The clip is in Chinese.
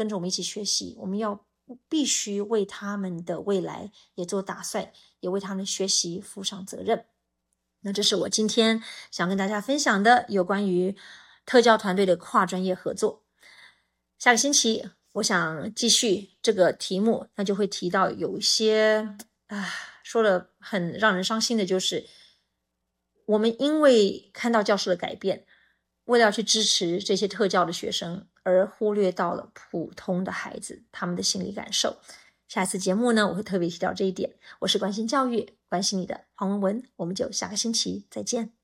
跟着我们一起学习，我们必须为他们的未来也做打算，也为他们的学习负上责任。那这是我今天想跟大家分享的有关于特教团队的跨专业合作。下个星期我想继续这个题目，那就会提到有一些说了很让人伤心的，就是我们因为看到教室的改变，为了要去支持这些特教的学生，而忽略到了普通的孩子他们的心理感受。下一次节目呢，我会特别提到这一点。我是关心教育，关心你的黄文文，我们就下个星期再见。